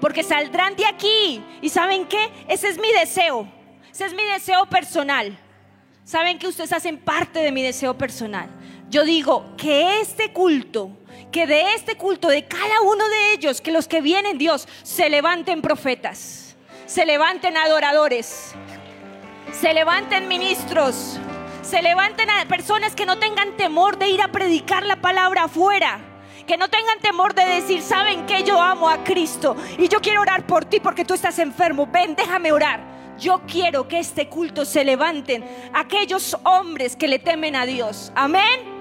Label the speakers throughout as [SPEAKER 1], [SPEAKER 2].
[SPEAKER 1] porque saldrán de aquí. ¿Y saben qué? Ese es mi deseo. Ese es mi deseo personal. Saben que ustedes hacen parte de mi deseo personal. Yo digo que de este culto, de cada uno de ellos, que los que vienen, Dios, se levanten profetas, se levanten adoradores, se levanten ministros, se levanten a personas que no tengan temor de ir a predicar la palabra afuera, que no tengan temor de decir, ¿saben qué? Yo amo a Cristo y yo quiero orar por ti porque tú estás enfermo. Ven, déjame orar. Yo quiero que este culto se levanten aquellos hombres que le temen a Dios. Amén.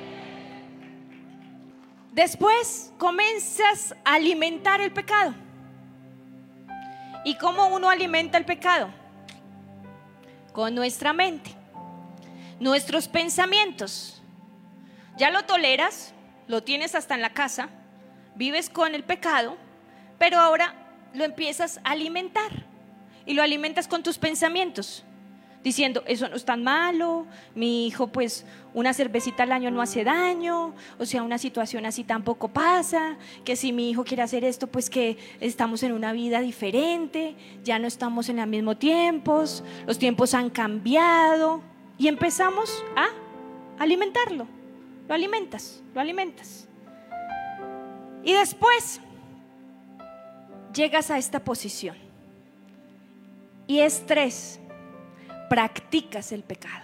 [SPEAKER 1] Después comienzas a alimentar el pecado. ¿Y cómo uno alimenta el pecado? Con nuestra mente, nuestros pensamientos. Ya lo toleras, lo tienes hasta en la casa, vives con el pecado, pero ahora lo empiezas a alimentar. Y lo alimentas con tus pensamientos, diciendo, eso no es tan malo, mi hijo pues una cervecita al año no hace daño, o sea una situación así tampoco pasa, que si mi hijo quiere hacer esto pues que estamos en una vida diferente, ya no estamos en los mismos tiempos, los tiempos han cambiado y empezamos a alimentarlo, lo alimentas. Y después llegas a esta posición y es 3. Practicas el pecado.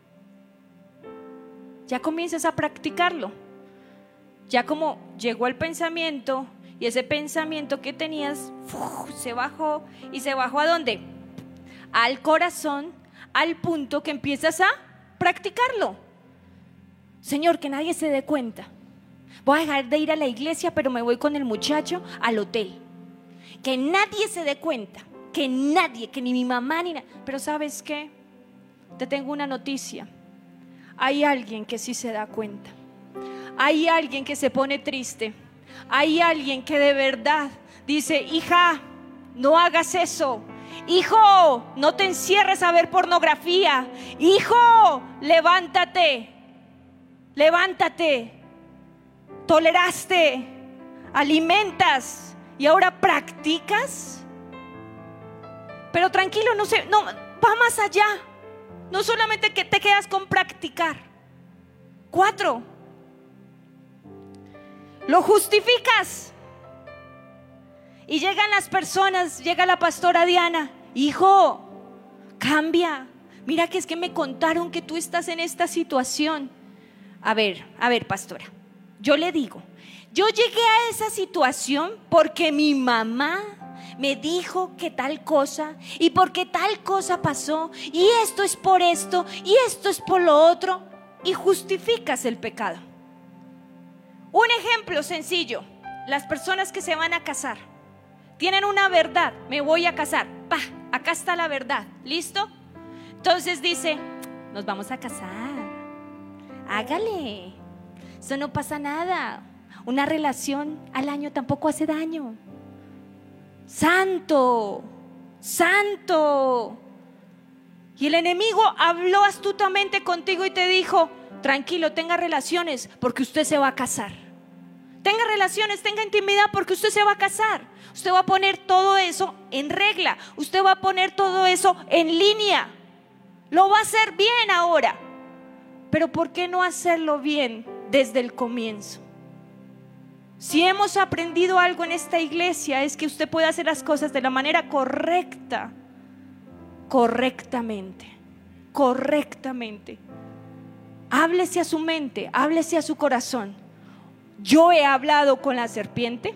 [SPEAKER 1] Ya comienzas a practicarlo. Ya como llegó el pensamiento y ese pensamiento que tenías se bajó. ¿Y se bajó a dónde? Al corazón, al punto que empiezas a practicarlo. Señor, que nadie se dé cuenta. Voy a dejar de ir a la iglesia, pero me voy con el muchacho al hotel. Que nadie se dé cuenta. Que nadie, que ni mi mamá ni nada. Pero ¿sabes qué? Te tengo una noticia. Hay alguien que sí se da cuenta. Hay alguien que se pone triste. Hay alguien que de verdad dice, hija, no hagas eso. Hijo, no te encierres a ver pornografía. Hijo, levántate. Toleraste, alimentas y ahora practicas. Pero tranquilo, no, va más allá. No solamente que te quedas con practicar. 4. Lo justificas. Y llegan las personas, llega la pastora Diana. Hijo, cambia. Mira que es que me contaron que tú estás en esta situación. A ver, pastora, yo le digo, yo llegué a esa situación porque mi mamá me dijo que tal cosa y porque tal cosa pasó y esto es por esto y esto es por lo otro, y justificas el pecado. Un ejemplo sencillo: las personas que se van a casar tienen una verdad, me voy a casar, acá está la verdad, ¿listo? Entonces dice, nos vamos a casar, hágale, eso no pasa nada, una relación al año tampoco hace daño. Santo. Y el enemigo habló astutamente contigo y te dijo, tranquilo, tenga relaciones porque usted se va a casar. Tenga relaciones, tenga intimidad porque usted se va a casar. Usted va a poner todo eso en regla. Usted va a poner todo eso en línea. Lo va a hacer bien ahora. Pero ¿por qué no hacerlo bien desde el comienzo? Si hemos aprendido algo en esta iglesia, es que usted puede hacer las cosas de la manera correcta, correctamente. Háblese a su mente, háblese a su corazón. Yo he hablado con la serpiente.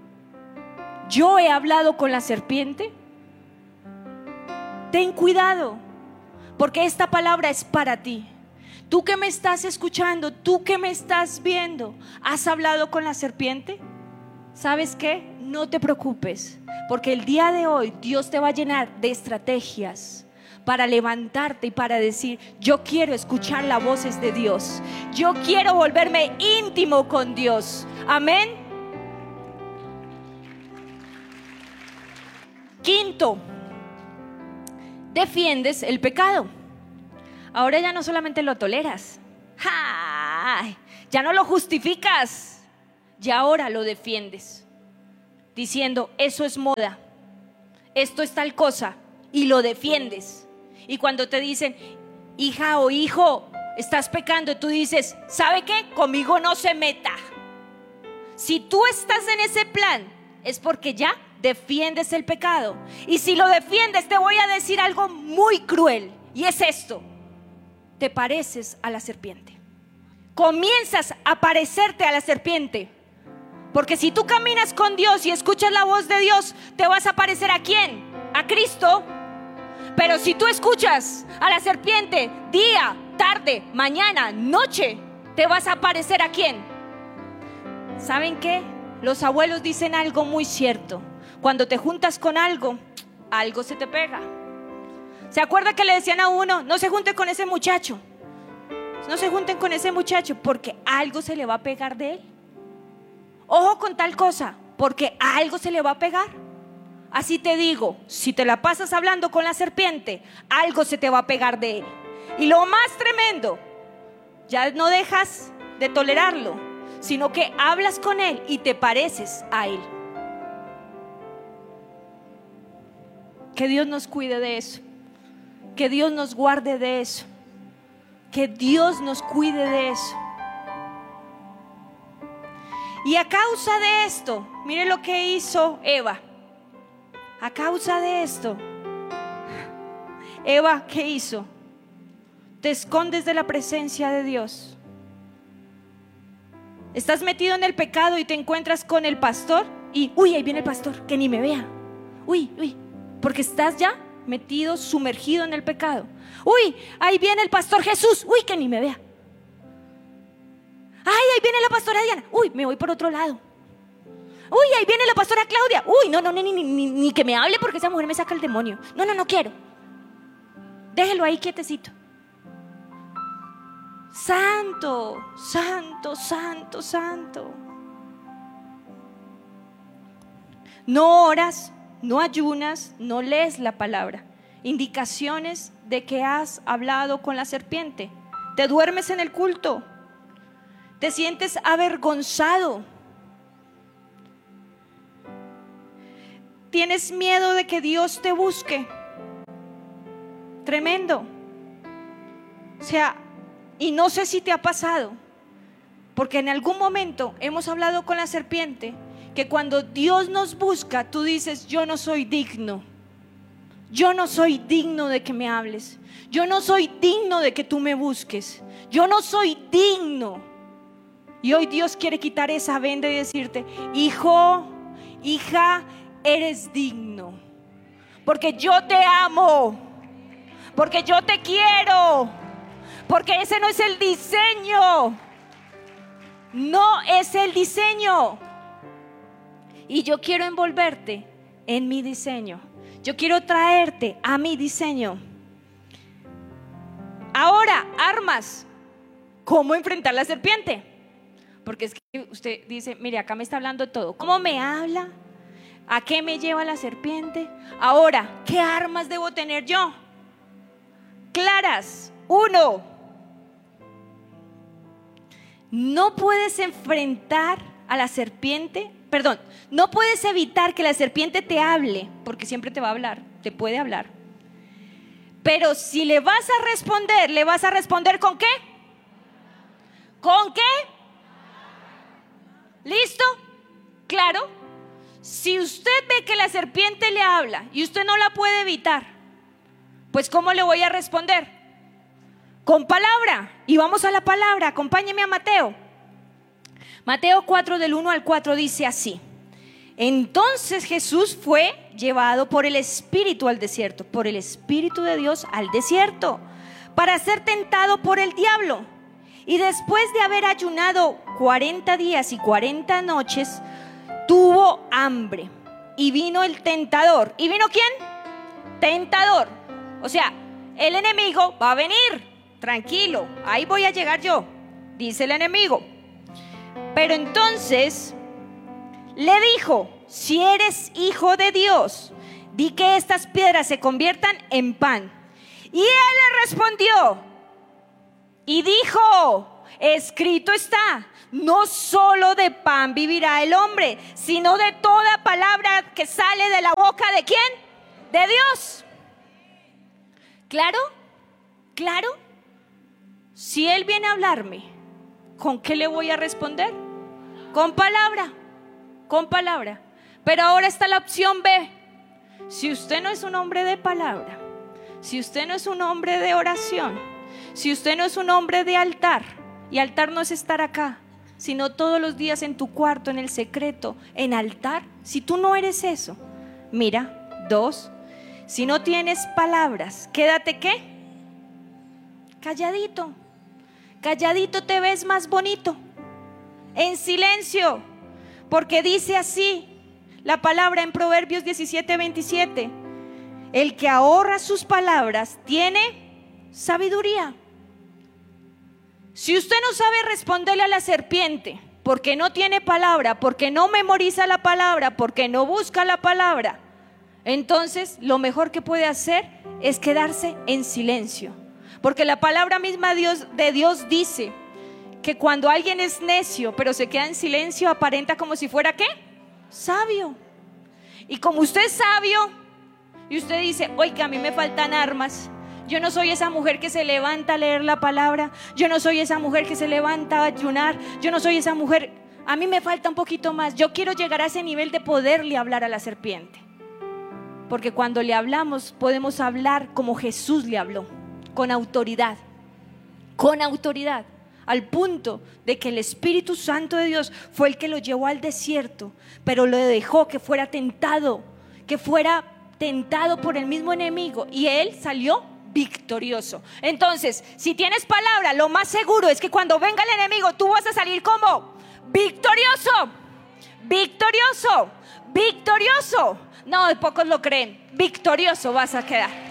[SPEAKER 1] Ten cuidado, porque esta palabra es para ti. Tú que me estás escuchando, tú que me estás viendo, ¿has hablado con la serpiente? ¿Sabes qué? No te preocupes, porque el día de hoy Dios te va a llenar de estrategias para levantarte y para decir, yo quiero escuchar las voces de Dios, yo quiero volverme íntimo con Dios. Amén. 5, defiendes el pecado. Ahora ya no solamente lo toleras, ya no lo justificas, ya ahora lo defiendes. diciendo, eso es moda, esto es tal cosa, y lo defiendes. Y cuando te dicen, hija o hijo, estás pecando, y tú dices, ¿sabe qué? Conmigo no se meta. Si tú estás en ese plan, es porque ya defiendes el pecado. Y si lo defiendes, te voy a decir algo muy cruel, y es esto: te pareces a la serpiente. Comienzas a parecerte a la serpiente. Porque si tú caminas con Dios y escuchas la voz de Dios, te vas a parecer ¿a quién? A Cristo. Pero si tú escuchas a la serpiente día, tarde, mañana, noche, te vas a parecer ¿a quién? ¿Saben qué? Los abuelos dicen algo muy cierto: cuando te juntas con algo, algo se te pega. ¿Se acuerda que le decían a uno, no se junte con ese muchacho? No se junten con ese muchacho porque algo se le va a pegar de él. Ojo con tal cosa, porque algo se le va a pegar. Así te digo, si te la pasas hablando con la serpiente, algo se te va a pegar de él. Y lo más tremendo, ya no dejas de tolerarlo, sino que hablas con él y te pareces a él. Que Dios nos cuide de eso. Que Dios nos guarde de eso. Que Dios nos cuide de eso. Y a causa de esto, mire lo que hizo Eva. A causa de esto, Eva, ¿qué hizo? Te escondes de la presencia de Dios. Estás metido en el pecado y te encuentras con el pastor y, uy, ahí viene el pastor, que ni me vea. Uy, porque estás ya metido, sumergido en el pecado. Uy, ahí viene el pastor Jesús, uy, que ni me vea. Ay, ahí viene la pastora Diana, uy, me voy por otro lado. Uy, ahí viene la pastora Claudia, uy, no, ni que me hable porque esa mujer me saca el demonio. No quiero. Déjelo ahí quietecito. Santo, santo, santo, santo. No oras, no ayunas, no lees la palabra. Indicaciones de que has hablado con la serpiente. Te duermes en el culto. Te sientes avergonzado. Tienes miedo de que Dios te busque. Tremendo. O sea, y no sé si te ha pasado, porque en algún momento hemos hablado con la serpiente, que cuando Dios nos busca, tú dices, yo no soy digno. Yo no soy digno de que me hables. Yo no soy digno de que tú me busques. Yo no soy digno. Y hoy Dios quiere quitar esa venda y decirte, hijo, hija, eres digno. Porque yo te amo. Porque yo te quiero. Porque ese no es el diseño. No es el diseño. Y yo quiero envolverte en mi diseño. Yo quiero traerte a mi diseño. Ahora, armas. ¿Cómo enfrentar la serpiente? Porque es que usted dice, mire, acá me está hablando todo. ¿Cómo me habla? ¿A qué me lleva la serpiente? Ahora, ¿qué armas debo tener yo? Claras. 1. No puedes enfrentar a la serpiente. No puedes evitar que la serpiente te hable, porque siempre te va a hablar, te puede hablar. Pero si le vas a responder ¿con qué? ¿Con qué? ¿Listo? ¿Claro? Si usted ve que la serpiente le habla y usted no la puede evitar, pues ¿cómo le voy a responder? Con palabra. Y vamos a la palabra, acompáñeme a Mateo. Mateo 4 del 1 al 4 dice así: entonces Jesús fue llevado por el Espíritu al desierto, por el Espíritu de Dios al desierto, para ser tentado por el diablo. Y después de haber ayunado 40 días y 40 noches, tuvo hambre. Y vino el tentador. ¿Y vino quién? Tentador. O sea, el enemigo va a venir. Tranquilo, ahí voy a llegar yo, dice el enemigo. Pero entonces le dijo: si eres hijo de Dios, di que estas piedras se conviertan en pan. Y él le respondió y dijo: escrito está, no solo de pan vivirá el hombre, sino de toda palabra que sale de la boca ¿de quién? De Dios. ¿Claro? ¿Claro? Si Él viene a hablarme, ¿con qué le voy a responder? Con palabra, con palabra. Pero ahora está la opción B. Si usted no es un hombre de palabra, si usted no es un hombre de oración, si usted no es un hombre de altar, y altar no es estar acá, sino todos los días en tu cuarto, en el secreto, en altar. Si tú no eres eso, mira, 2, si no tienes palabras, quédate ¿qué? Calladito. Calladito te ves más bonito, en silencio, porque dice así la palabra en Proverbios 17:27: el que ahorra sus palabras tiene sabiduría. Si usted no sabe responderle a la serpiente, porque no tiene palabra, porque no memoriza la palabra, porque no busca la palabra, entonces lo mejor que puede hacer es quedarse en silencio. Porque la palabra misma de Dios dice que cuando alguien es necio pero se queda en silencio, aparenta como si fuera ¿qué? Sabio. Y como usted es sabio y usted dice: oiga, a mí me faltan armas, yo no soy esa mujer que se levanta a leer la palabra, yo no soy esa mujer que se levanta a ayunar, yo no soy esa mujer, a mí me falta un poquito más. Yo quiero llegar a ese nivel de poderle hablar a la serpiente, porque cuando le hablamos podemos hablar como Jesús le habló, con autoridad, al punto de que el Espíritu Santo de Dios fue el que lo llevó al desierto, pero lo dejó que fuera tentado por el mismo enemigo, y él salió victorioso. Entonces, si tienes palabra, lo más seguro es que cuando venga el enemigo, tú vas a salir como victorioso, victorioso, victorioso. No, pocos lo creen. Victorioso vas a quedar.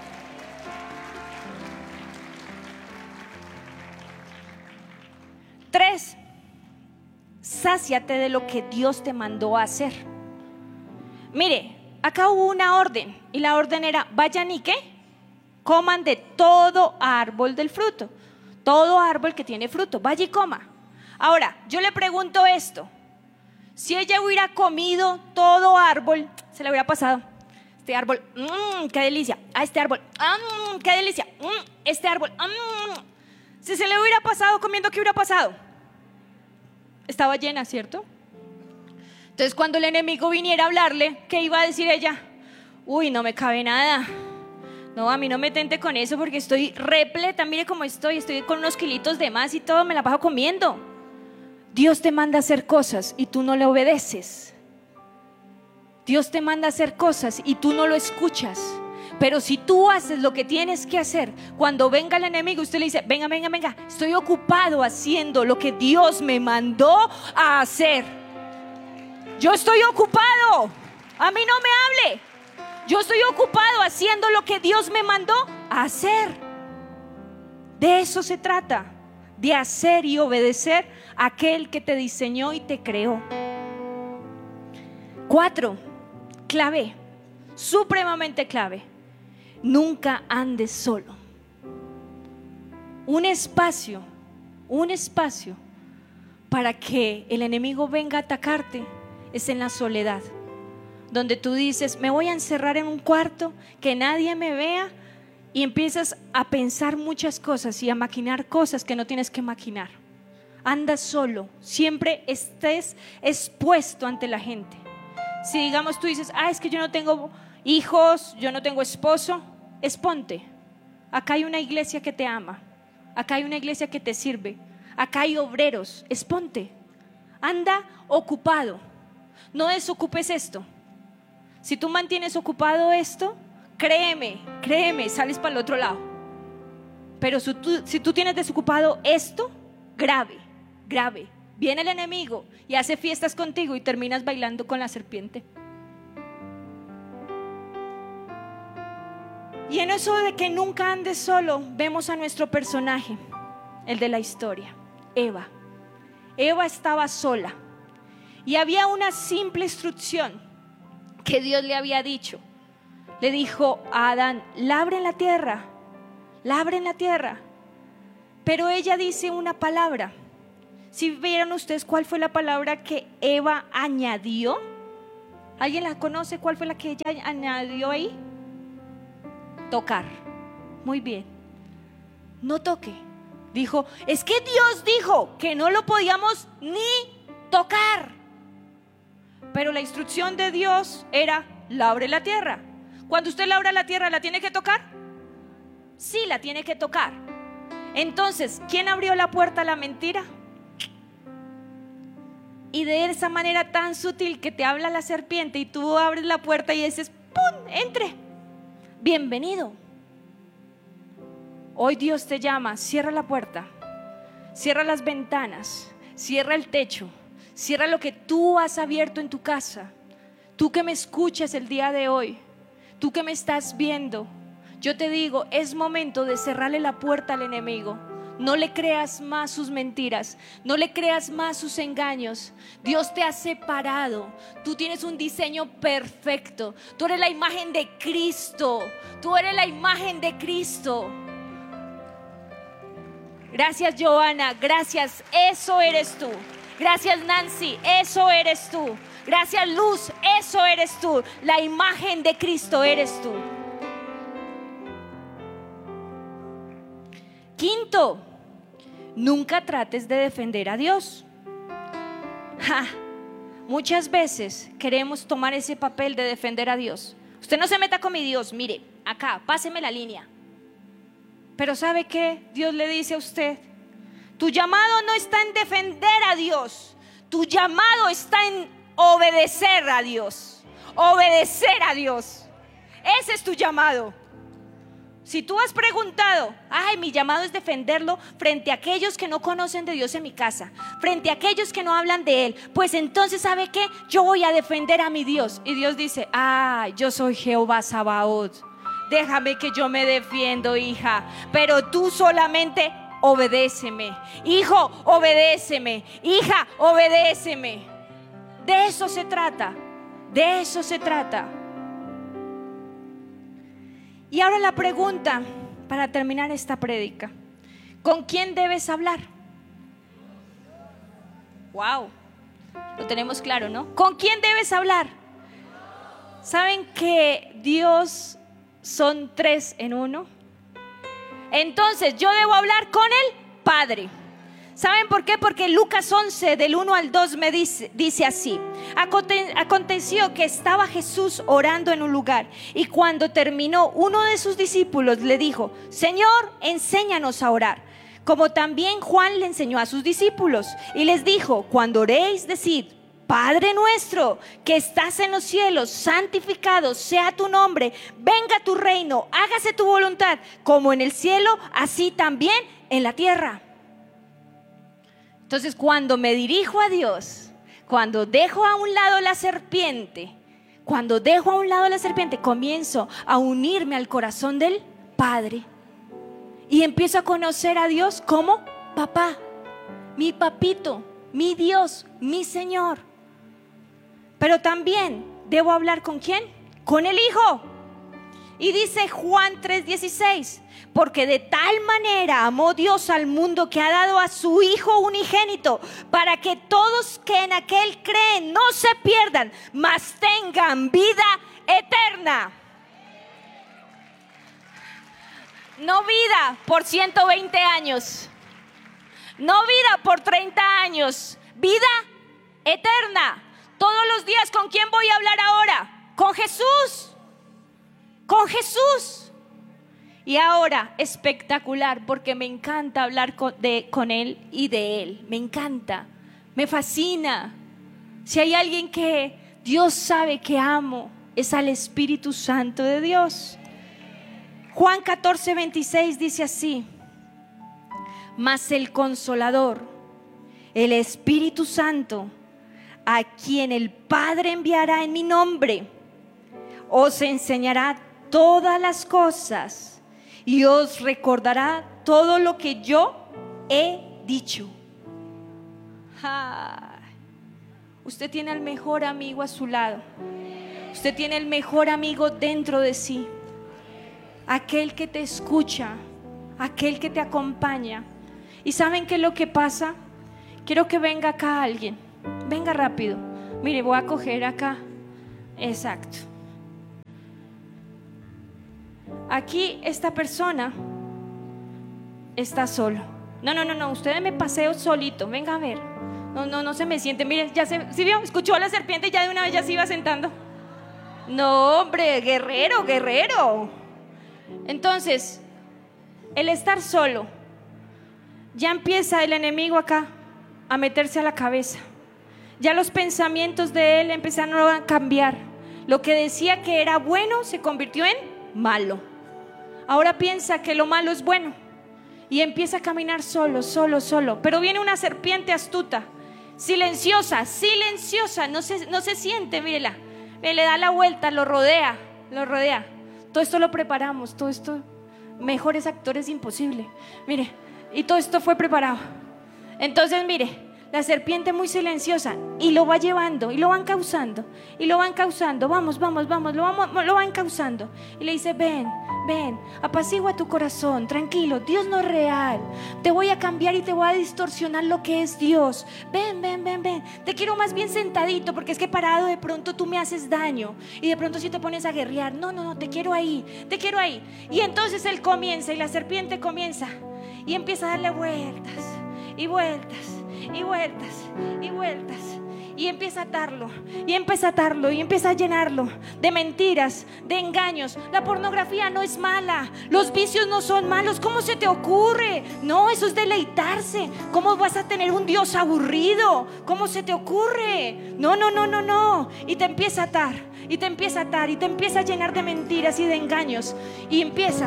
[SPEAKER 1] Tres, sáciate de lo que Dios te mandó a hacer. Mire, acá hubo una orden, y la orden era: vayan y ¿qué? Coman de todo árbol del fruto. Todo árbol que tiene fruto, vaya y coma. Ahora, yo le pregunto esto: si ella hubiera comido todo árbol, se le hubiera pasado: este árbol, qué delicia. Este árbol, qué delicia. Este árbol, si se le hubiera pasado comiendo, ¿qué hubiera pasado? Estaba llena, ¿cierto? Entonces cuando el enemigo viniera a hablarle, ¿qué iba a decir ella? Uy, no me cabe nada. No, a mí no me tente con eso porque estoy repleta. Mire cómo estoy con unos kilitos de más y todo, me la paso comiendo. Dios te manda a hacer cosas y tú no le obedeces. Dios te manda a hacer cosas y tú no lo escuchas. Pero si tú haces lo que tienes que hacer, cuando venga el enemigo, usted le dice: venga, estoy ocupado haciendo lo que Dios me mandó a hacer. Yo estoy ocupado, a mí no me hable. Yo estoy ocupado haciendo lo que Dios me mandó a hacer. De eso se trata, de hacer y obedecer a aquel que te diseñó y te creó. 4, clave, supremamente clave: nunca andes solo. Un espacio para que el enemigo venga a atacarte es en la soledad, donde tú dices: me voy a encerrar en un cuarto, que nadie me vea, y empiezas a pensar muchas cosas y a maquinar cosas que no tienes que maquinar. Anda solo, siempre estés expuesto ante la gente. Si digamos tú dices: es que yo no tengo hijos, yo no tengo esposo, exponte. Acá hay una iglesia que te ama, acá hay una iglesia que te sirve, acá hay obreros, exponte. Anda ocupado, no desocupes esto. Si tú mantienes ocupado esto, créeme, sales para el otro lado. Pero si tú tienes desocupado esto, grave, viene el enemigo y hace fiestas contigo y terminas bailando con la serpiente. Y en eso de que nunca andes solo, vemos a nuestro personaje, el de la historia, Eva. Eva estaba sola y había una simple instrucción que Dios le había dicho. Le dijo a Adán: labren la tierra. Pero ella dice una palabra. Si vieron ustedes cuál fue la palabra que Eva añadió. ¿Alguien la conoce? ¿Cuál fue la que ella añadió ahí? Tocar. Muy bien. No toque. Dijo, es que Dios dijo que no lo podíamos ni tocar. Pero la instrucción de Dios era, labre la tierra. Cuando usted labra la tierra, ¿la tiene que tocar? Sí, la tiene que tocar. Entonces, ¿quién abrió la puerta a la mentira? Y de esa manera tan sutil que te habla la serpiente y tú abres la puerta y dices, ¡pum! Entre. Bienvenido. Hoy Dios te llama, cierra la puerta, cierra las ventanas, cierra el techo, cierra lo que tú has abierto en tu casa. Tú que me escuchas el día de hoy, tú que me estás viendo, yo te digo, es momento de cerrarle la puerta al enemigo. No le creas más sus mentiras, no le creas más sus engaños. Dios te ha separado. Tú tienes un diseño perfecto. Tú eres la imagen de Cristo. Tú eres la imagen de Cristo. Gracias, Joana, gracias, eso eres tú. Gracias, Nancy, eso eres tú. Gracias, Luz, eso eres tú. La imagen de Cristo eres tú. Quinto, nunca trates de defender a Dios. Muchas veces queremos tomar ese papel de defender a Dios. Usted no se meta con mi Dios, mire, acá, páseme la línea. Pero ¿sabe qué? Dios le dice a usted, tu llamado no está en defender a Dios, tu llamado está en obedecer a Dios. Obedecer a Dios. Ese es tu llamado. Si tú has preguntado, ay, mi llamado es defenderlo frente a aquellos que no conocen de Dios en mi casa, frente a aquellos que no hablan de Él, pues entonces, ¿sabe qué? Yo voy a defender a mi Dios. Y Dios dice, ay, yo soy Jehová Sabaoth. Déjame que yo me defiendo, hija, pero tú solamente obedéceme. Hijo, obedéceme. Hija, obedéceme. De eso se trata. De eso se trata. Y ahora la pregunta para terminar esta prédica: ¿con quién debes hablar? Wow, lo tenemos claro, ¿no? ¿Con quién debes hablar? ¿Saben que Dios son 3 en 1? Entonces yo debo hablar con el Padre. ¿Saben por qué? Porque Lucas 11 del 1 al 2 me dice así: aconteció que estaba Jesús orando en un lugar, y cuando terminó, uno de sus discípulos le dijo, Señor, enséñanos a orar, como también Juan le enseñó a sus discípulos. Y les dijo, cuando oréis, decid, Padre nuestro que estás en los cielos, santificado sea tu nombre, venga tu reino, hágase tu voluntad, como en el cielo, así también en la tierra. Entonces, cuando me dirijo a Dios, cuando dejo a un lado la serpiente, comienzo a unirme al corazón del Padre y empiezo a conocer a Dios como papá, mi papito, mi Dios, mi Señor. Pero también debo hablar ¿con quién? Con el Hijo. Y dice Juan 3:16, porque de tal manera amó Dios al mundo que ha dado a su Hijo unigénito, para que todos que en aquel creen no se pierdan, mas tengan vida eterna. No vida por 120 años, no vida por 30 años, vida eterna. Todos los días, ¿con quién voy a hablar ahora? Con Jesús. Con Jesús. Y ahora, espectacular, porque me encanta hablar con Él y de Él. Me encanta, me fascina. Si hay alguien que Dios sabe que amo, es al Espíritu Santo de Dios. Juan 14:26 dice así: mas el Consolador, el Espíritu Santo, a quien el Padre enviará en mi nombre, os enseñará todas las cosas y os recordará todo lo que yo he dicho. Usted tiene al mejor amigo a su lado. Usted tiene el mejor amigo dentro de sí. Aquel que te escucha, aquel que te acompaña. ¿Y saben qué es lo que pasa? Quiero que venga acá alguien. Venga rápido. Mire, voy a coger acá. Exacto. Aquí esta persona está solo. No, ustedes me paseo solito. Venga a ver. No se me siente. Mire, ya ¿sí vio? Escuchó a la serpiente y ya de una vez ya se iba sentando. No, hombre, guerrero. Entonces, el estar solo, ya empieza el enemigo acá a meterse a la cabeza. Ya los pensamientos de él empezaron a cambiar. Lo que decía que era bueno se convirtió en malo. Ahora piensa que lo malo es bueno y empieza a caminar solo. Pero viene una serpiente astuta, silenciosa, no se siente, mírela. Le da la vuelta, lo rodea. Todo esto lo preparamos, todo esto, mejores actores imposible. Mire, y todo esto fue preparado. Entonces, mire, la serpiente muy silenciosa y lo va llevando y lo van causando. Vamos, lo van causando. Y le dice, ven, apacigua tu corazón, tranquilo, Dios no es real. Te voy a cambiar y te voy a distorsionar lo que es Dios. Ven. Te quiero más bien sentadito, porque es que parado de pronto tú me haces daño. Y de pronto si te pones a guerrear, no, te quiero ahí. Y entonces él comienza y la serpiente comienza y empieza a darle vueltas. Y empieza a atarlo y empieza a llenarlo de mentiras, de engaños. La pornografía no es mala, los vicios no son malos. ¿Cómo se te ocurre? No, eso es deleitarse. ¿Cómo vas a tener un Dios aburrido? ¿Cómo se te ocurre? No. Y te empieza a atar y te empieza a llenar de mentiras y de engaños. Y empieza.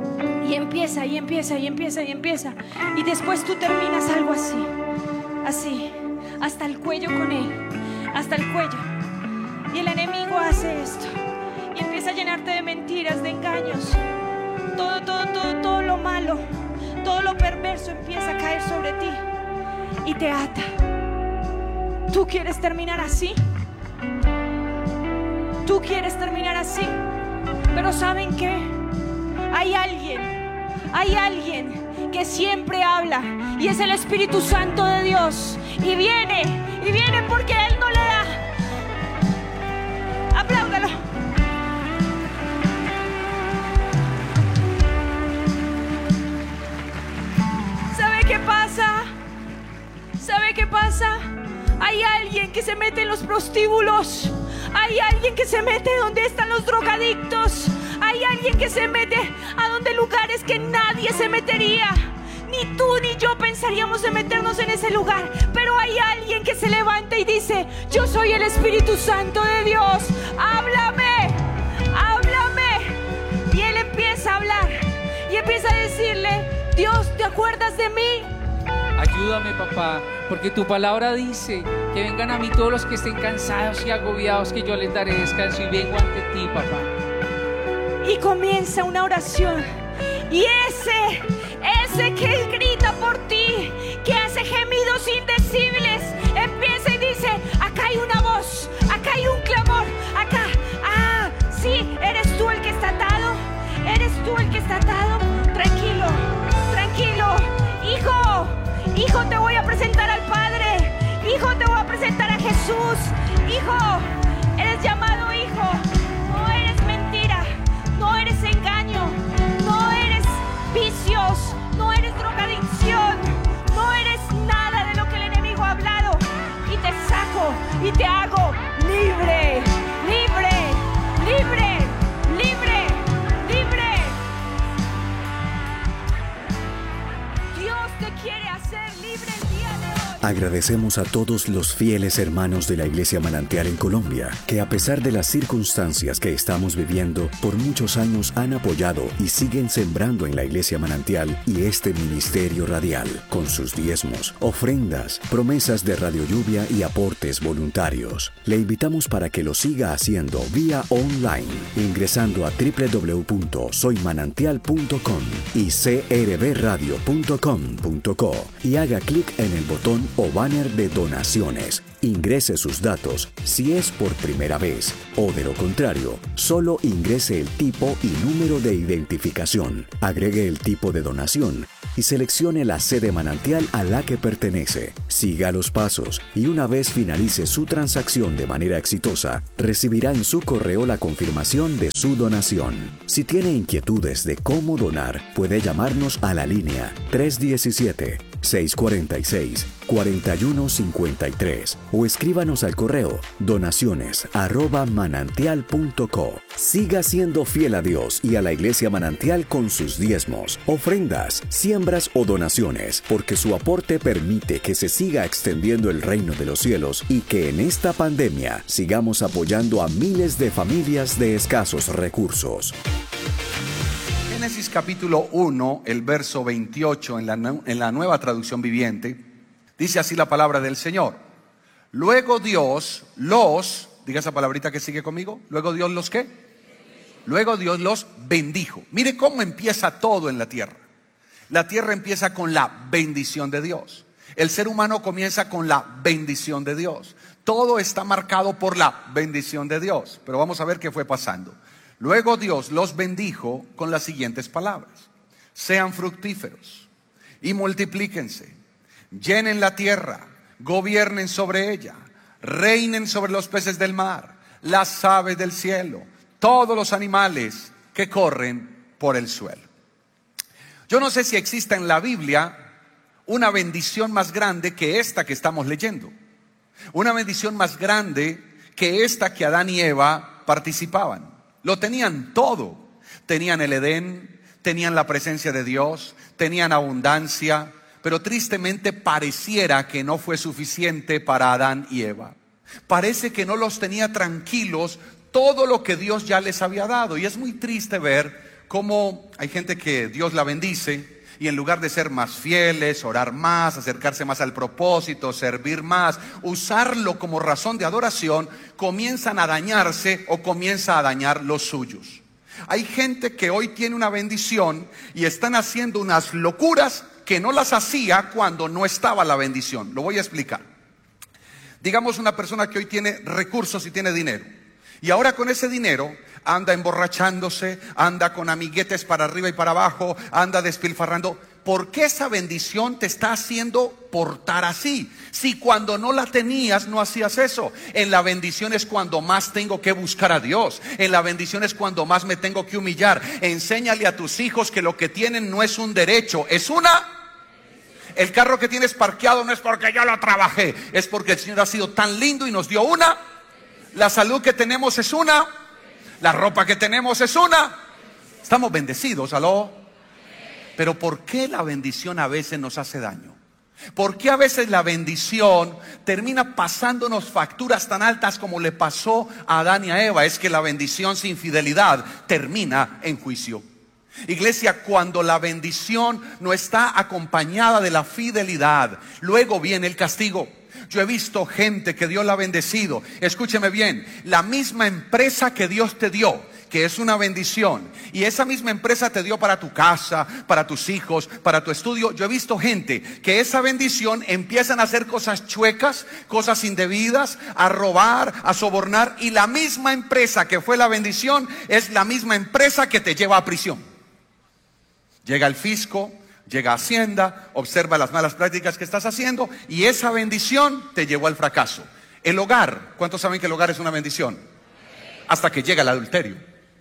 [SPEAKER 1] Y después tú terminas algo así, hasta el cuello con él, hasta el cuello. Y el enemigo hace esto y empieza a llenarte de mentiras, de engaños. Todo lo malo, todo lo perverso empieza a caer sobre ti y te ata. ¿Tú quieres terminar así? Pero ¿saben qué? Hay alguien que siempre habla, y es el Espíritu Santo de Dios. Y viene porque Él no le da. Apláudalo. ¿Sabe qué pasa? Hay alguien que se mete en los prostíbulos. Hay alguien que se mete donde están los drogadictos. Hay alguien que se mete a donde lugares que nadie se metería. Ni tú ni yo pensaríamos en meternos en ese lugar. Pero hay alguien que se levanta y dice: yo soy el Espíritu Santo de Dios. Háblame. Y él empieza a hablar y empieza a decirle: Dios, ¿te acuerdas de mí?
[SPEAKER 2] Ayúdame, papá, porque tu palabra dice que vengan a mí todos los que estén cansados y agobiados, que yo les daré descanso, y vengo ante ti, papá.
[SPEAKER 1] Y comienza una oración. Y ese que grita por ti, que hace gemidos indecibles, empieza y dice: acá hay una voz, acá hay un clamor, acá. Sí, eres tú el que está atado. Tranquilo. Hijo, te voy a presentar al Padre. Hijo, te voy a presentar a Jesús. Hijo, eres llamado hijo. No eres mentira, no eres engaño, no eres vicios, no eres drogadicción, no eres nada de lo que el enemigo ha hablado. Y te saco y te hago libre. Dios te quiere hacer libre el día de hoy.
[SPEAKER 3] Agradecemos a todos los fieles hermanos de la Iglesia Manantial en Colombia, que a pesar de las circunstancias que estamos viviendo, por muchos años han apoyado y siguen sembrando en la Iglesia Manantial y este ministerio radial, con sus diezmos, ofrendas, promesas de Radio Lluvia y aportes voluntarios. Le invitamos para que lo siga haciendo vía online, ingresando a www.soymanantial.com y crbradio.com.co y haga clic en el botón o banner de donaciones. Ingrese sus datos si es por primera vez, o de lo contrario, solo ingrese el tipo y número de identificación. Agregue el tipo de donación y seleccione la sede Manantial a la que pertenece. Siga los pasos y una vez finalice su transacción de manera exitosa, recibirá en su correo la confirmación de su donación. Si tiene inquietudes de cómo donar, puede llamarnos a la línea 317-646-4153 o escríbanos al correo donaciones@manantial.co. Siga siendo fiel a Dios y a la Iglesia Manantial con sus diezmos, ofrendas, siembras o donaciones, porque su aporte permite que se siga extendiendo el reino de los cielos y que en esta pandemia sigamos apoyando a miles de familias de escasos recursos.
[SPEAKER 4] Génesis capítulo 1, el verso 28 en la Nueva Traducción Viviente, dice así la palabra del Señor. Luego Dios diga esa palabrita que sigue conmigo. Luego Dios los ¿qué? Luego Dios los bendijo. Mire cómo empieza todo en la tierra. La tierra empieza con la bendición de Dios. El ser humano comienza con la bendición de Dios. Todo está marcado por la bendición de Dios. Pero vamos a ver qué fue pasando. Luego Dios los bendijo con las siguientes palabras: sean fructíferos y multiplíquense, llenen la tierra, gobiernen sobre ella, reinen sobre los peces del mar, las aves del cielo, todos los animales que corren por el suelo. Yo no sé si exista en la Biblia una bendición más grande que esta que estamos leyendo. Una bendición más grande que esta que Adán y Eva participaban. Lo tenían todo. Tenían el Edén, tenían la presencia de Dios, tenían abundancia, pero tristemente pareciera que no fue suficiente para Adán y Eva. Parece que no los tenía tranquilos todo lo que Dios ya les había dado. Y es muy triste ver cómo hay gente que Dios la bendice y en lugar de ser más fieles, orar más, acercarse más al propósito, servir más, usarlo como razón de adoración, comienzan a dañarse o comienza a dañar los suyos. Hay gente que hoy tiene una bendición y están haciendo unas locuras que no las hacía cuando no estaba la bendición. Lo voy a explicar. Digamos una persona que hoy tiene recursos y tiene dinero. Y ahora con ese dinero anda emborrachándose, anda con amiguetes para arriba y para abajo, anda despilfarrando. ¿Por qué esa bendición te está haciendo portar así? Si cuando no la tenías no hacías eso. En la bendición es cuando más tengo que buscar a Dios. En la bendición es cuando más me tengo que humillar. Enséñale a tus hijos que lo que tienen no es un derecho, es una... El carro que tienes parqueado no es porque yo lo trabajé, es porque el Señor ha sido tan lindo y nos dio una. La salud que tenemos es una. La ropa que tenemos es una. Estamos bendecidos, aló. Pero ¿por qué la bendición a veces nos hace daño? ¿Por qué a veces la bendición termina pasándonos facturas tan altas como le pasó a Adán y a Eva? Es que la bendición sin fidelidad termina en juicio. Iglesia, cuando la bendición no está acompañada de la fidelidad, luego viene el castigo. Yo he visto gente que Dios la ha bendecido. Escúcheme bien, la misma empresa que Dios te dio, que es una bendición, y esa misma empresa te dio para tu casa, para tus hijos, para tu estudio. Yo he visto gente que esa bendición empiezan a hacer cosas chuecas, cosas indebidas, a robar, a sobornar, y la misma empresa que fue la bendición es la misma empresa que te lleva a prisión. Llega el fisco, llega Hacienda, observa las malas prácticas que estás haciendo y esa bendición te llevó al fracaso. El hogar, ¿cuántos saben que el hogar es una bendición? Hasta que llega el adulterio.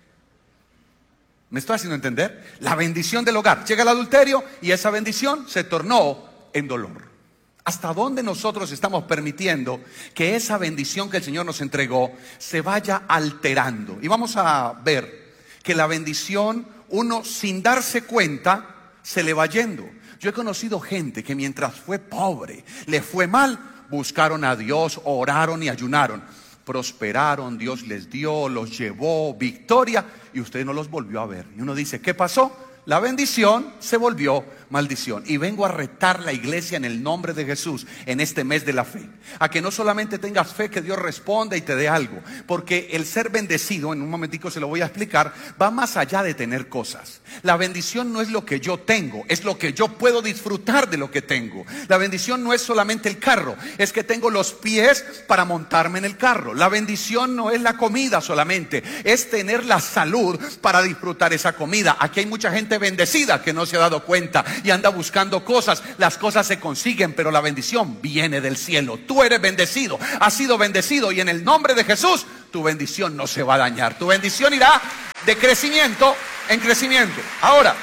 [SPEAKER 4] ¿Me estoy haciendo entender? La bendición del hogar, llega el adulterio y esa bendición se tornó en dolor. ¿Hasta dónde nosotros estamos permitiendo que esa bendición que el Señor nos entregó se vaya alterando? Y vamos a ver que la bendición, uno sin darse cuenta, se le va yendo. Yo he conocido gente que mientras fue pobre, le fue mal, buscaron a Dios, oraron y ayunaron. Prosperaron, Dios les dio, los llevó, victoria, y usted no los volvió a ver. Y uno dice, ¿qué pasó? La bendición se volvió maldición. Y vengo a retar la iglesia en el nombre de Jesús en este mes de la fe, a que no solamente tengas fe que Dios responda y te dé algo, porque el ser bendecido, en un momentico se lo voy a explicar, va más allá de tener cosas. La bendición no es lo que yo tengo, es lo que yo puedo disfrutar de lo que tengo. La bendición no es solamente el carro, es que tengo los pies para montarme en el carro. La bendición no es la comida solamente, es tener la salud para disfrutar esa comida. Aquí hay mucha gente gente bendecida que no se ha dado cuenta y anda buscando cosas. Las cosas se consiguen, pero la bendición viene del cielo. Tú eres bendecido, has sido bendecido, y en el nombre de Jesús tu bendición no se va a dañar. Tu bendición irá de crecimiento en crecimiento. Ahora,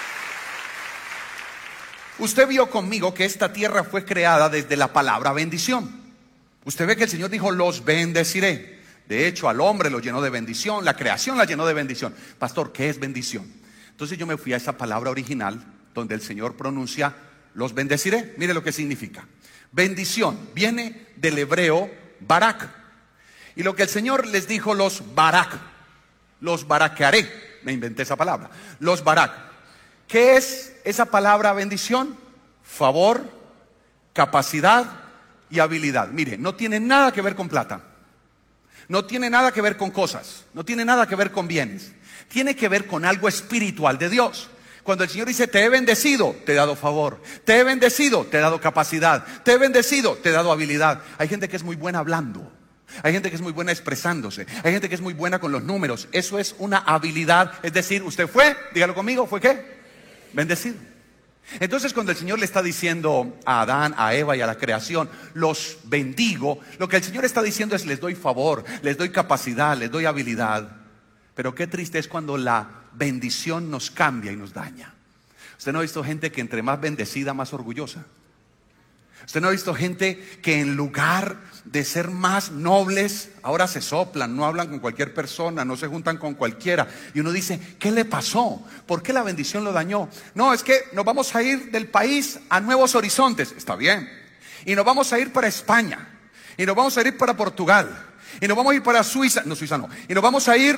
[SPEAKER 4] usted vio conmigo que esta tierra fue creada desde la palabra bendición. Usted ve que el Señor dijo: los bendeciré. De hecho, al hombre lo llenó de bendición, la creación la llenó de bendición. Pastor, ¿qué es bendición? Entonces yo me fui a esa palabra original donde el Señor pronuncia: los bendeciré. Mire lo que significa. Bendición viene del hebreo barak. Y lo que el Señor les dijo: los baraquearé. Me inventé esa palabra. Los barak. ¿Qué es esa palabra bendición? Favor, capacidad y habilidad. Mire, no tiene nada que ver con plata. No tiene nada que ver con cosas. No tiene nada que ver con bienes. Tiene que ver con algo espiritual de Dios. Cuando el Señor dice: te he bendecido, te he dado favor. Te he bendecido, te he dado capacidad. Te he bendecido, te he dado habilidad. Hay gente que es muy buena hablando. Hay gente que es muy buena expresándose. Hay gente que es muy buena con los números. Eso es una habilidad. Es decir, usted fue, dígalo conmigo, ¿fue qué? Bendecido. Entonces, cuando el Señor le está diciendo a Adán, a Eva y a la creación: los bendigo, lo que el Señor está diciendo es: les doy favor, les doy capacidad, les doy habilidad. Pero qué triste es cuando la bendición nos cambia y nos daña. ¿Usted no ha visto gente que entre más bendecida, más orgullosa? ¿Usted no ha visto gente que en lugar de ser más nobles, ahora se soplan, no hablan con cualquier persona, no se juntan con cualquiera? Y uno dice: ¿qué le pasó? ¿Por qué la bendición lo dañó? No, es que nos vamos a ir del país a nuevos horizontes. Está bien. Y nos vamos a ir para España. Y nos vamos a ir para Portugal. Y nos vamos a ir para Suiza. No, Suiza no. Y nos vamos a ir...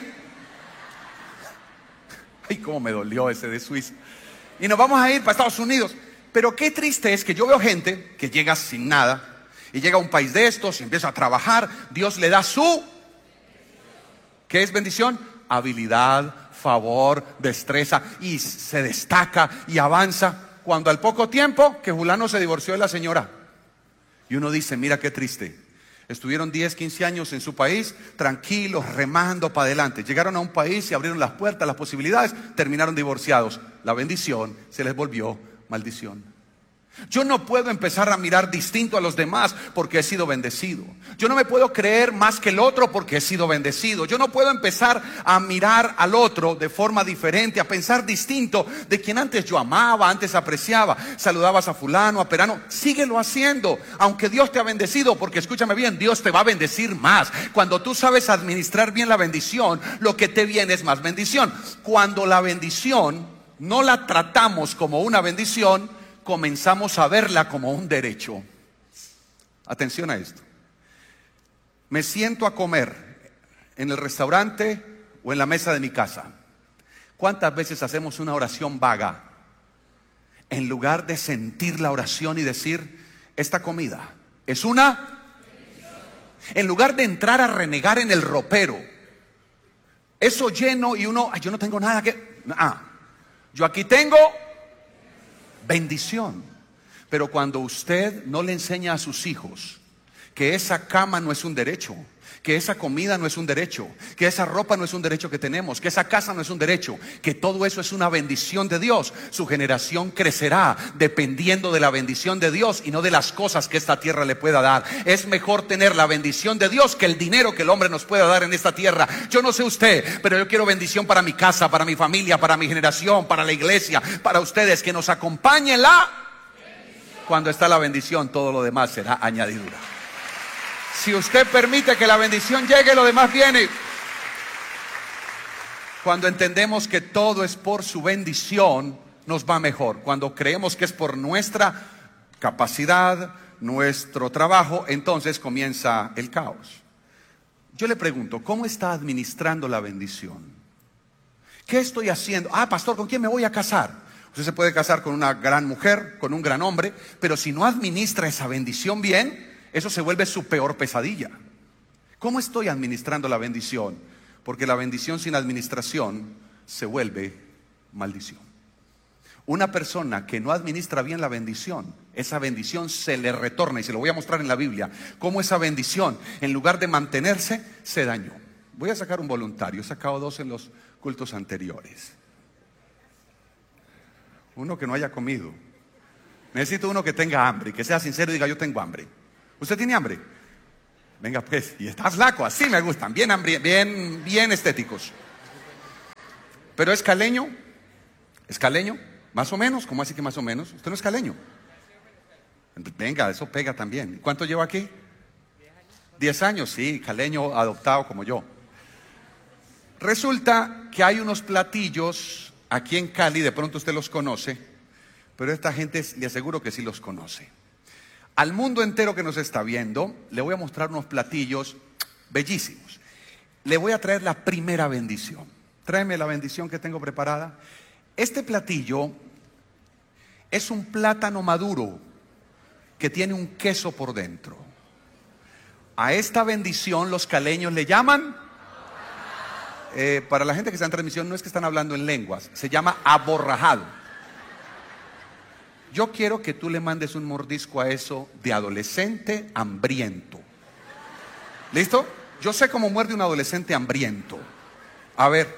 [SPEAKER 4] Ay, cómo me dolió ese de Suiza. Y nos vamos a ir para Estados Unidos. Pero qué triste es que yo veo gente que llega sin nada y llega a un país de estos y empieza a trabajar. Dios le da su... ¿Qué es bendición? Habilidad, favor, destreza, y se destaca y avanza. Cuando al poco tiempo que fulano se divorció de la señora, y uno dice: mira qué triste. Estuvieron 10, 15 años en su país, tranquilos, remando para adelante. Llegaron a un país y abrieron las puertas, las posibilidades, terminaron divorciados. La bendición se les volvió maldición. Yo no puedo empezar a mirar distinto a los demás porque he sido bendecido. Yo no me puedo creer más que el otro porque he sido bendecido. Yo no puedo empezar a mirar al otro de forma diferente, a pensar distinto de quien antes yo amaba, antes apreciaba. Saludabas a fulano, a perano, síguelo haciendo, aunque Dios te ha bendecido, porque escúchame bien, Dios te va a bendecir más. Cuando tú sabes administrar bien la bendición, lo que te viene es más bendición. Cuando la bendición no la tratamos como una bendición, comenzamos a verla como un derecho. Atención a esto. Me siento a comer en el restaurante o en la mesa de mi casa. ¿Cuántas veces hacemos una oración vaga en lugar de sentir la oración y decir: esta comida es una... En lugar de entrar a renegar en el ropero, eso lleno, y uno: yo no tengo nada que... yo aquí tengo bendición. Pero cuando usted no le enseña a sus hijos que esa cama no es un derecho, que esa comida no es un derecho, que esa ropa no es un derecho que tenemos, que esa casa no es un derecho, que todo eso es una bendición de Dios, su generación crecerá dependiendo de la bendición de Dios y no de las cosas que esta tierra le pueda dar. Es mejor tener la bendición de Dios que el dinero que el hombre nos pueda dar en esta tierra. Yo no sé usted, pero yo quiero bendición para mi casa, para mi familia, para mi generación, para la iglesia, para ustedes, que nos acompañe la bendición. Cuando está la bendición, todo lo demás será añadidura. Si usted permite que la bendición llegue, lo demás viene. Cuando entendemos que todo es por su bendición, nos va mejor. Cuando creemos que es por nuestra capacidad, nuestro trabajo, entonces comienza el caos. Yo le pregunto: ¿cómo está administrando la bendición? ¿Qué estoy haciendo? Pastor, ¿con quién me voy a casar? Usted se puede casar con una gran mujer, con un gran hombre, pero si no administra esa bendición bien, eso se vuelve su peor pesadilla. ¿Cómo estoy administrando la bendición? Porque la bendición sin administración se vuelve maldición. Una persona que no administra bien la bendición, esa bendición se le retorna, y se lo voy a mostrar en la Biblia, cómo esa bendición, en lugar de mantenerse, se dañó. Voy a sacar un voluntario, he sacado 2 en los cultos anteriores. Uno que no haya comido. Necesito uno que tenga hambre, que sea sincero y diga, yo tengo hambre. ¿Usted tiene hambre? Venga pues, y está flaco, así me gustan, bien estéticos. Pero es caleño, más o menos, ¿cómo así que más o menos? Usted no es caleño. Venga, eso pega también. ¿Cuánto lleva aquí? 10 años, sí, caleño adoptado como yo. Resulta que hay unos platillos aquí en Cali, de pronto usted los conoce, pero esta gente le aseguro que sí los conoce. Al mundo entero que nos está viendo, le voy a mostrar unos platillos bellísimos. Le voy a traer la primera bendición. Tráeme la bendición que tengo preparada. Este platillo es un plátano maduro que tiene un queso por dentro. A esta bendición los caleños le llaman, para la gente que está en transmisión, no es que están hablando en lenguas, se llama aborrajado. Yo quiero que tú le mandes un mordisco a eso de adolescente hambriento. ¿Listo? Yo sé cómo muerde un adolescente hambriento. A ver.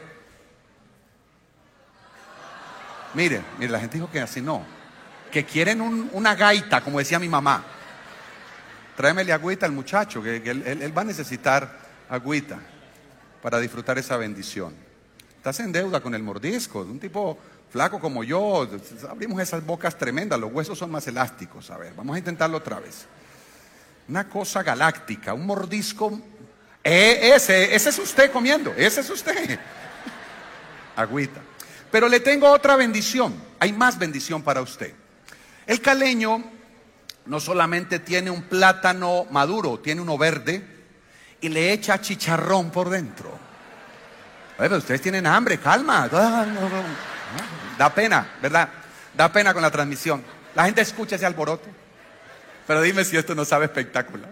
[SPEAKER 4] Mire, la gente dijo que así no. Que quieren una gaita, como decía mi mamá. Tráemele agüita al muchacho, que él va a necesitar agüita para disfrutar esa bendición. Estás en deuda con el mordisco, de un tipo flaco como yo, abrimos esas bocas tremendas, los huesos son más elásticos. A ver, vamos a intentarlo otra vez. Una cosa galáctica, un mordisco. Ese es usted comiendo, ese es usted. Agüita. Pero le tengo otra bendición, hay más bendición para usted. El caleño no solamente tiene un plátano maduro, tiene uno verde y le echa chicharrón por dentro. Oye, pero ustedes tienen hambre, calma. Da pena, ¿verdad? Da pena con la transmisión. La gente escucha ese alboroto. Pero dime si esto no sabe espectacular.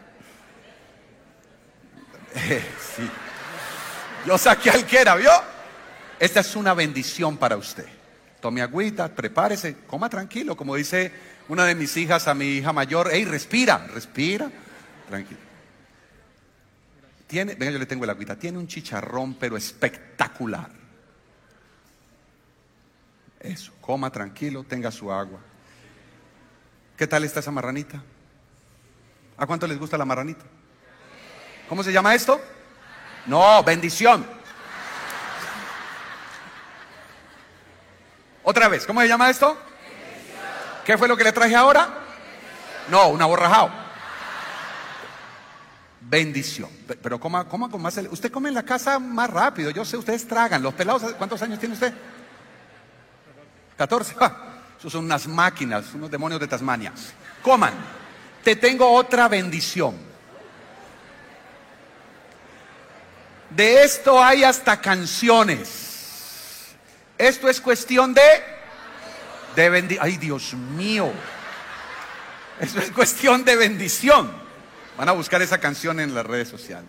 [SPEAKER 4] Sí. Yo saqué al que era, ¿vio? Esta es una bendición para usted. Tome agüita, prepárese, coma tranquilo. Como dice una de mis hijas a mi hija mayor, hey, respira, tranquilo. Venga, yo le tengo el agüita. Tiene un chicharrón, pero espectacular. Eso, coma tranquilo, tenga su agua. ¿Qué tal está esa marranita? ¿A cuánto les gusta la marranita? ¿Cómo se llama esto? No, bendición. Otra vez, ¿cómo se llama esto? ¿Qué fue lo que le traje ahora? No, un aborrajado. Bendición. Pero coma con más. Usted come en la casa más rápido. Yo sé, ustedes tragan. Los pelados, ¿cuántos años tiene usted? 14. Esos son unas máquinas, unos demonios de Tasmania. Coman. Te tengo otra bendición. De esto hay hasta canciones. Esto es cuestión de bendición. Ay, Dios mío. Esto es cuestión de bendición. Van a buscar esa canción en las redes sociales.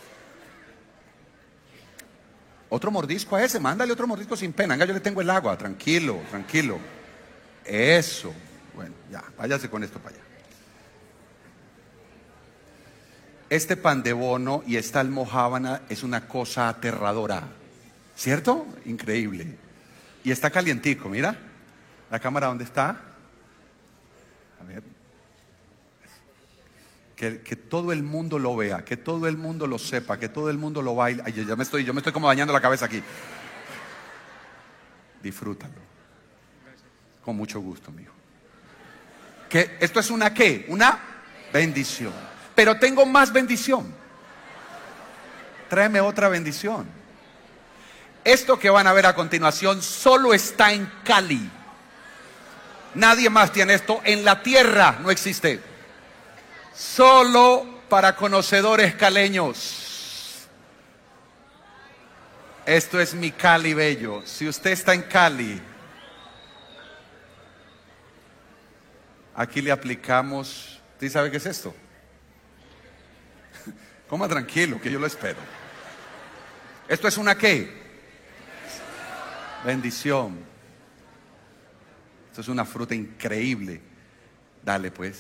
[SPEAKER 4] Otro mordisco a ese, mándale otro mordisco sin pena. Venga, yo le tengo el agua, tranquilo. Eso. Bueno, ya, váyase con esto para allá. Este pan de bono y esta almojábana es una cosa aterradora. ¿Cierto? Increíble. Y está calientico, mira. La cámara, ¿dónde está? A ver. Que todo el mundo lo vea, que todo el mundo lo sepa, que todo el mundo lo baile. Ay, yo me estoy como dañando la cabeza aquí. Disfrútalo. Con mucho gusto, mijo. Que esto es una ¿qué? Una bendición. Pero tengo más bendición. Tráeme otra bendición. Esto que van a ver a continuación solo está en Cali. Nadie más tiene esto. En la tierra no existe. Solo para conocedores caleños. Esto es mi Cali bello. Si usted está en Cali, aquí le aplicamos. ¿Usted sabe qué es esto? Coma tranquilo, que yo lo espero. ¿Esto es una qué? Bendición. Esto es una fruta increíble. Dale pues.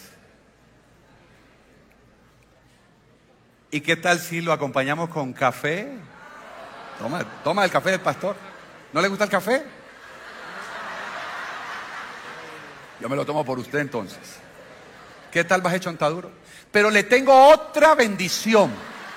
[SPEAKER 4] ¿Y qué tal si lo acompañamos con café? Toma el café del pastor. ¿No le gusta el café? Yo me lo tomo por usted entonces. ¿Qué tal vas hecho chontaduro? Pero le tengo otra bendición.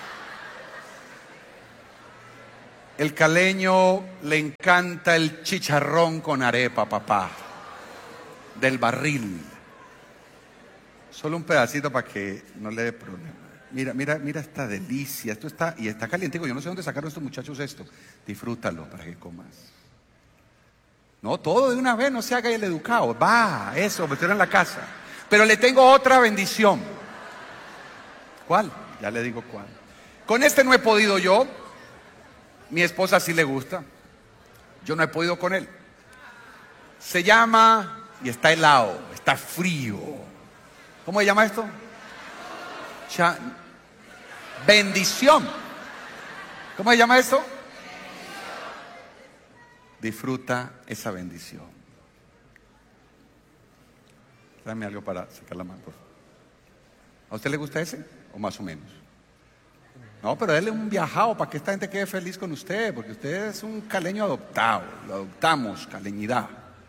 [SPEAKER 4] El caleño le encanta el chicharrón con arepa, papá. Del barril. Solo un pedacito para que no le dé problema. Mira esta delicia. Esto está, y está caliente. Yo no sé dónde sacaron estos muchachos esto. Disfrútalo para que comas. No, todo de una vez, no se haga el educado. Va, eso, meterlo en la casa. Pero le tengo otra bendición. ¿Cuál? Ya le digo cuál. Con este no he podido yo. Mi esposa sí le gusta. Yo no he podido con él. Se llama, y está helado, está frío. ¿Cómo se llama esto? Bendición. ¿Cómo se llama esto? Disfruta esa bendición. Dame algo para sacar la mano, por favor. ¿A usted le gusta ese? ¿O más o menos? No, pero déle un viajado para que esta gente quede feliz con usted, porque usted es un caleño adoptado. Lo adoptamos, caleñidad.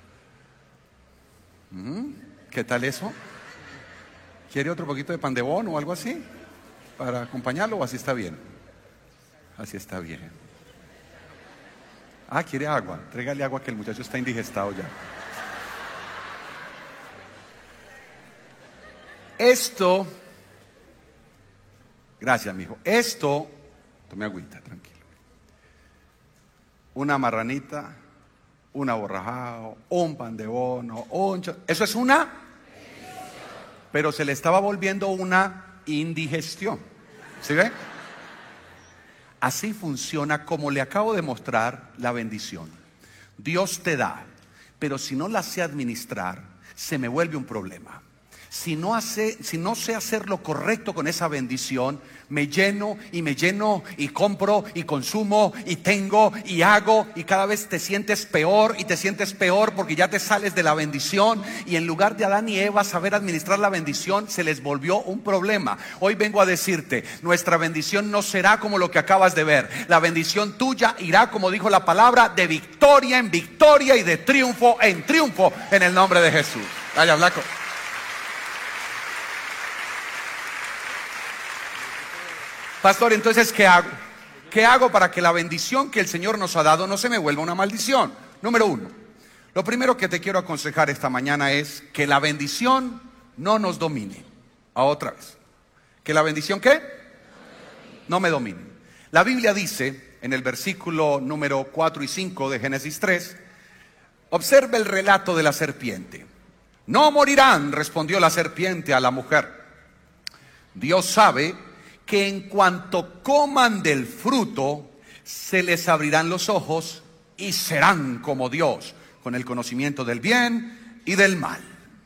[SPEAKER 4] ¿Qué tal eso? ¿Quiere otro poquito de pan de bono o algo así? ¿Para acompañarlo o así está bien? Así está bien. Ah, ¿quiere agua? Trégale agua que el muchacho está indigestado ya. Esto, gracias, mijo. Esto, tome agüita, tranquilo. Una marranita, un aborrajado, un pan de bono, eso es una, pero se le estaba volviendo una indigestión. ¿Sí ve? Así funciona, como le acabo de mostrar, la bendición. Dios te da, pero si no la sé administrar, se me vuelve un problema. Si no sé hacer lo correcto con esa bendición, me lleno y compro y consumo y tengo y hago, y cada vez te sientes peor y te sientes peor porque ya te sales de la bendición, y en lugar de Adán y Eva saber administrar la bendición, se les volvió un problema. Hoy vengo a decirte, nuestra bendición no será como lo que acabas de ver. La bendición tuya irá, como dijo la palabra, de victoria en victoria y de triunfo en triunfo, en el nombre de Jesús. Vaya, Blanco. Pastor, entonces, ¿qué hago? ¿Qué hago para que la bendición que el Señor nos ha dado no se me vuelva una maldición? Número uno, lo primero que te quiero aconsejar esta mañana es que la bendición no nos domine. Otra vez. ¿Que la bendición qué? No me domine. La Biblia dice, en el versículo número 4 y 5 de Génesis 3, observe el relato de la serpiente. No morirán, respondió la serpiente a la mujer. Dios sabe que en cuanto coman del fruto, se les abrirán los ojos y serán como Dios, con el conocimiento del bien y del mal.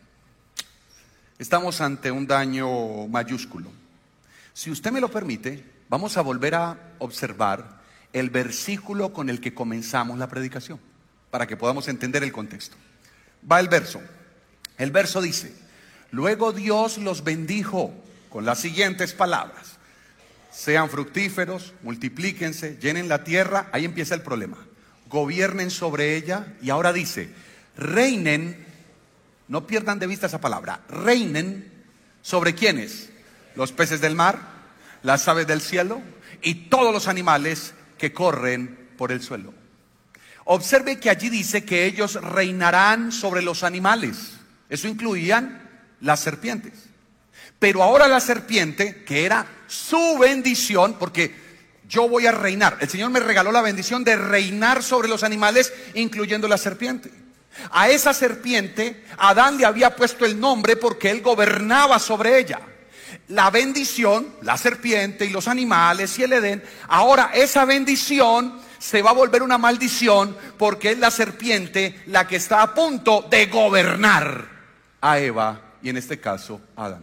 [SPEAKER 4] Estamos ante un daño mayúsculo. Si usted me lo permite, vamos a volver a observar el versículo con el que comenzamos la predicación, para que podamos entender el contexto. Va el verso. El verso dice: luego Dios los bendijo con las siguientes palabras: sean fructíferos, multiplíquense, llenen la tierra. Ahí empieza el problema. Gobiernen sobre ella. Y ahora dice: reinen. No pierdan de vista esa palabra. Reinen sobre ¿quiénes? Los peces del mar, las aves del cielo y todos los animales que corren por el suelo. Observe que allí dice que ellos reinarán sobre los animales. Eso incluían las serpientes. Pero ahora la serpiente, que era su bendición, porque yo voy a reinar. El Señor me regaló la bendición de reinar sobre los animales, incluyendo la serpiente. A esa serpiente, Adán le había puesto el nombre porque él gobernaba sobre ella. La bendición, la serpiente y los animales y el Edén, ahora esa bendición se va a volver una maldición porque es la serpiente la que está a punto de gobernar a Eva y en este caso a Adán.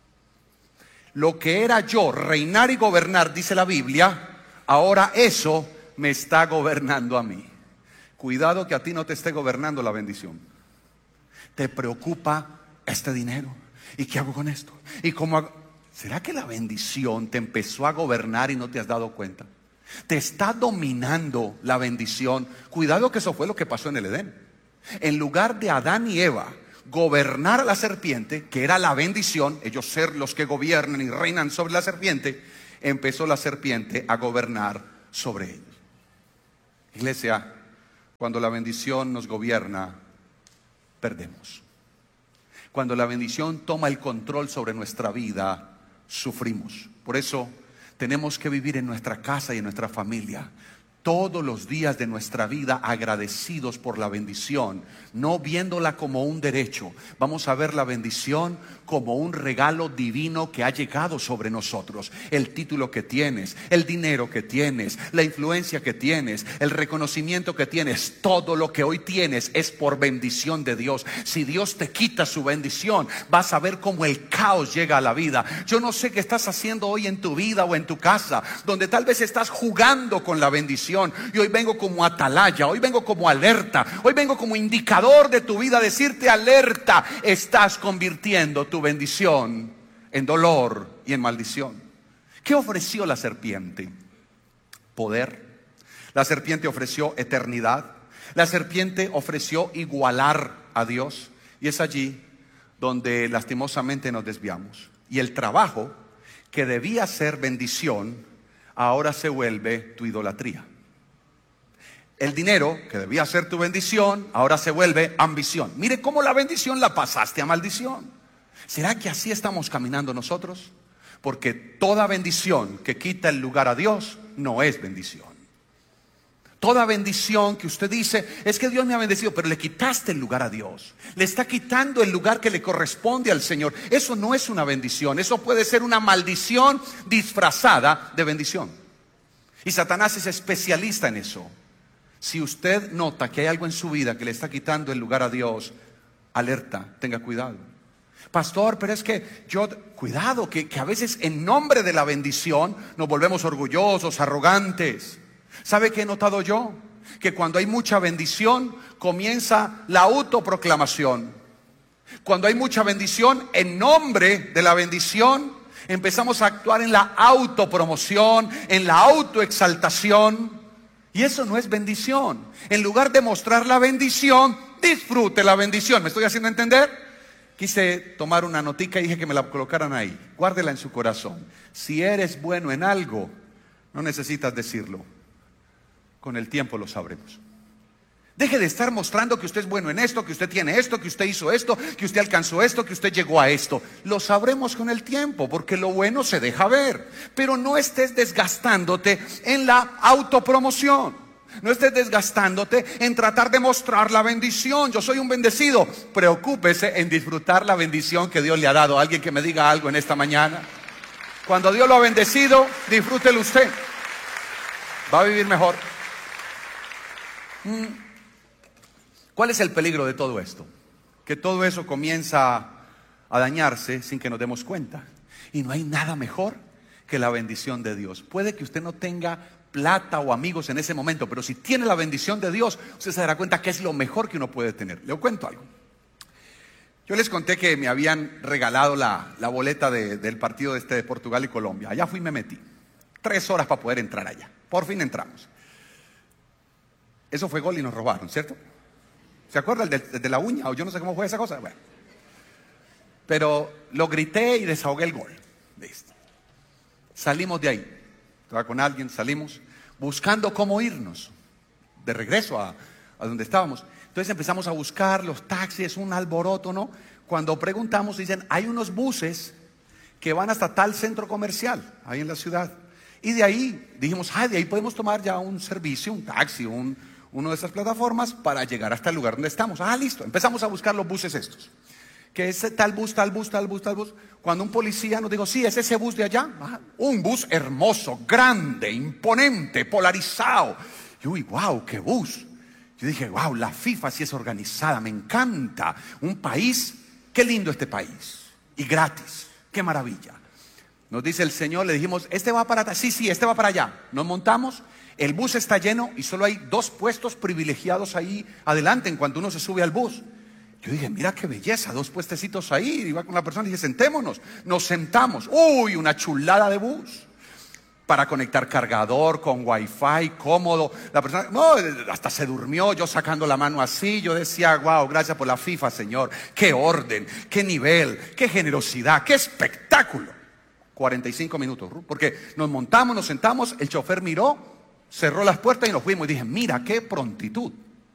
[SPEAKER 4] Lo que era yo, reinar y gobernar, dice la Biblia, ahora eso me está gobernando a mí. Cuidado que a ti no te esté gobernando la bendición. Te preocupa este dinero. ¿Y qué hago con esto? ¿Y cómo hago? ¿Será que la bendición te empezó a gobernar y no te has dado cuenta? Te está dominando la bendición. Cuidado que eso fue lo que pasó en el Edén. En lugar de Adán y Eva gobernar a la serpiente, que era la bendición, ellos ser los que gobiernan y reinan sobre la serpiente, empezó la serpiente a gobernar sobre ellos. Iglesia, cuando la bendición nos gobierna, perdemos. Cuando la bendición toma el control sobre nuestra vida, sufrimos. Por eso tenemos que vivir en nuestra casa y en nuestra familia todos los días de nuestra vida agradecidos por la bendición, no viéndola como un derecho. Vamos a ver la bendición como un regalo divino que ha llegado sobre nosotros. El título que tienes, el dinero que tienes, la influencia que tienes, el reconocimiento que tienes, todo lo que hoy tienes es por bendición de Dios. Si Dios te quita su bendición, vas a ver cómo el caos llega a la vida. Yo no sé qué estás haciendo hoy en tu vida o en tu casa, donde tal vez estás jugando con la bendición. Y hoy vengo como atalaya, hoy vengo como alerta, hoy vengo como indicador de tu vida, decirte alerta, estás convirtiendo tu bendición en dolor y en maldición. ¿Qué ofreció la serpiente? Poder. La serpiente ofreció eternidad. La serpiente ofreció igualar a Dios. Y es allí donde lastimosamente nos desviamos. Y el trabajo que debía ser bendición, ahora se vuelve tu idolatría. El dinero, que debía ser tu bendición, ahora se vuelve ambición. Mire cómo la bendición la pasaste a maldición. ¿Será que así estamos caminando nosotros? Porque toda bendición que quita el lugar a Dios no es bendición. Toda bendición que usted dice, es que Dios me ha bendecido, pero le quitaste el lugar a Dios. Le está quitando el lugar que le corresponde al Señor. Eso no es una bendición, eso puede ser una maldición disfrazada de bendición. Y Satanás es especialista en eso. Si usted nota que hay algo en su vida que le está quitando el lugar a Dios, alerta, tenga cuidado. Pastor, pero es que cuidado, que a veces en nombre de la bendición nos volvemos orgullosos, arrogantes. ¿Sabe qué he notado yo? Que cuando hay mucha bendición comienza la autoproclamación. Cuando hay mucha bendición, en nombre de la bendición empezamos a actuar en la autopromoción, en la autoexaltación. Y eso no es bendición. En lugar de mostrar la bendición, disfrute la bendición. ¿Me estoy haciendo entender? Quise tomar una notica y dije que me la colocaran ahí. Guárdela en su corazón. Si eres bueno en algo, no necesitas decirlo. Con el tiempo lo sabremos. Deje de estar mostrando que usted es bueno en esto, que usted tiene esto, que usted hizo esto, que usted alcanzó esto, que usted llegó a esto. Lo sabremos con el tiempo, porque lo bueno se deja ver. Pero no estés desgastándote en la autopromoción. No estés desgastándote en tratar de mostrar la bendición. Yo soy un bendecido. Preocúpese en disfrutar la bendición que Dios le ha dado. Alguien que me diga algo en esta mañana. Cuando Dios lo ha bendecido, disfrútelo usted. Va a vivir mejor. ¿Cuál es el peligro de todo esto? Que todo eso comienza a dañarse sin que nos demos cuenta. Y no hay nada mejor que la bendición de Dios. Puede que usted no tenga plata o amigos en ese momento, pero si tiene la bendición de Dios, usted se dará cuenta que es lo mejor que uno puede tener. Le cuento algo. Yo les conté que me habían regalado la boleta del partido de Portugal y Colombia. Allá fui y me metí. 3 horas para poder entrar allá. Por fin entramos. Eso fue gol y nos robaron, ¿cierto? ¿Se acuerda el de la uña? O yo no sé cómo fue esa cosa. Bueno. Pero lo grité y desahogué el gol. Listo. Salimos de ahí. Estaba con alguien, salimos buscando cómo irnos de regreso a donde estábamos. Entonces empezamos a buscar los taxis, un alboroto, ¿no? Cuando preguntamos, dicen, hay unos buses que van hasta tal centro comercial, ahí en la ciudad. Y de ahí dijimos, de ahí podemos tomar ya un servicio, un taxi, uno de esas plataformas para llegar hasta el lugar donde estamos. Listo. Empezamos a buscar los buses estos. Que es tal bus. Cuando un policía nos dijo, sí, es ese bus de allá. Un bus hermoso, grande, imponente, polarizado. Y uy, wow, qué bus. Yo dije, wow, la FIFA sí es organizada, me encanta. Un país, qué lindo este país. Y gratis, qué maravilla. Nos dice el Señor, le dijimos, este va para allá. Sí, este va para allá. Nos montamos. El bus está lleno y solo hay 2 puestos privilegiados ahí adelante en cuanto uno se sube al bus. Yo dije, mira qué belleza, 2 puestecitos ahí. Iba con la persona y dije, sentémonos. Nos sentamos. Uy, una chulada de bus. para conectar cargador con wifi, cómodo. La persona, no, hasta se durmió, yo sacando la mano así. Yo decía, wow, gracias por la FIFA, Señor. Qué orden, qué nivel, qué generosidad, qué espectáculo. 45 minutos, porque nos montamos, nos sentamos, el chofer miró, cerró las puertas y nos fuimos. Y dije, mira, qué prontitud.